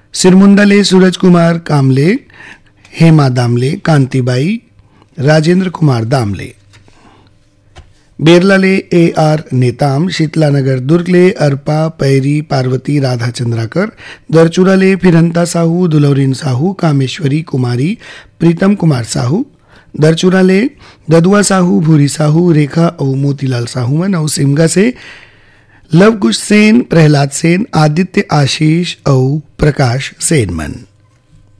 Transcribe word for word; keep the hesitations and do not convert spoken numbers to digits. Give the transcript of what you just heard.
सिरमुंदा ले सूरज कुमार कामले, हेमा दामले, कांतिबाई, राजेंद्र कुमार दामले। बेरला ले ए आर नेताम, शीतलानगर दुर्ग ले अर्पा पैरी पार्वती राधा चंद्राकर, दरचूरा ले फिरंता साहू, दुलौरीन साहू, कामेश्वरी कुमारी, प्रीतम कुमार साहू, दरचूरा ले ददुआ साहू, भूरी साहू, रेखा और मोतीलाल साहू मन और सिमगा से लवकुश सेन, प्रहलाद सेन, आदित्य आशीष और प्रकाश सेन मन।